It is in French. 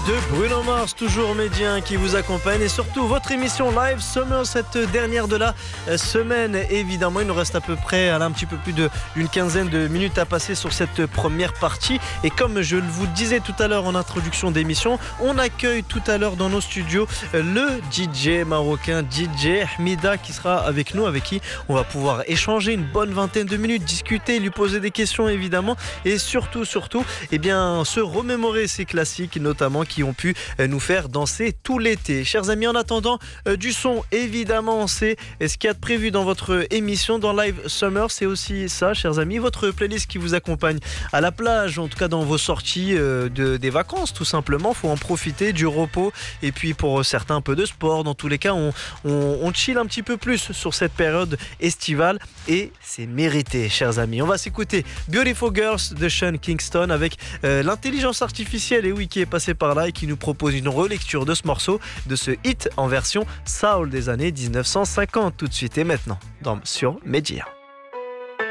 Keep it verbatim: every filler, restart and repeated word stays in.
de Bruno Mars, toujours médien qui vous accompagne et surtout votre émission Live Summer, cette dernière de la semaine. Évidemment, il nous reste à peu près un petit peu plus d'une quinzaine de minutes à passer sur cette première partie. Et comme je vous le disais tout à l'heure en introduction d'émission, on accueille tout à l'heure dans nos studios le D J marocain D J Hamida qui sera avec nous, avec qui on va pouvoir échanger une bonne vingtaine de minutes, discuter, lui poser des questions évidemment et surtout, surtout, eh bien, se remémorer ces classiques notamment qui ont pu nous faire danser tout l'été. Chers amis, en attendant euh, du son, évidemment, c'est ce qu'il y a de prévu dans votre émission, dans Live Summer. C'est aussi ça, chers amis, votre playlist qui vous accompagne à la plage, en tout cas dans vos sorties euh, de, des vacances, tout simplement. Il faut en profiter, du repos, et puis pour certains, un peu de sport. Dans tous les cas, on, on, on chill un petit peu plus sur cette période estivale, et c'est mérité, chers amis. On va s'écouter Beautiful Girls de Sean Kingston avec euh, l'intelligence artificielle, et oui, qui est passé par là et qui nous propose une relecture de ce morceau, de ce hit en version soul des années dix-neuf cent cinquante, tout de suite et maintenant dans, sur Média.